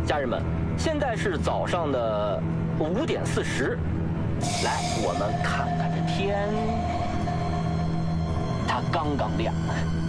家人们，现在是早上的5:40，来，我们看看这天，它刚刚亮。